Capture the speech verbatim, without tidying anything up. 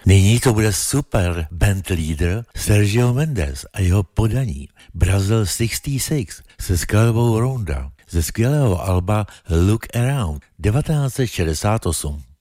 Nyní to bude super band leader Sergio Mendes a jeho podaní Brazil šedesát šest se skladbou Ronda ze skvělého alba Look Around devatenáct set šedesát osm.